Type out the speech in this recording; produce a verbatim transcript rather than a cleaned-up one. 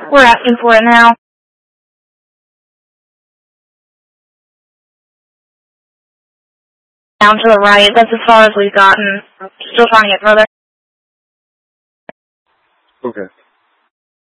We're asking for it now. Down to the right. That's as far as we've gotten. Still trying to get further. Okay.